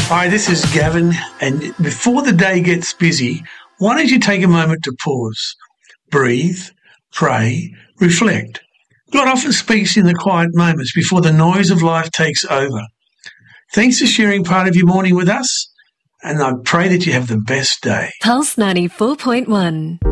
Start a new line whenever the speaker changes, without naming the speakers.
Hi, this is Gavin, and before the day gets busy, why don't you take a moment to pause, breathe, pray, reflect. God often speaks in the quiet moments before the noise of life takes over. Thanks for sharing part of your morning with us, and I pray that you have the best day.
Pulse 94.1.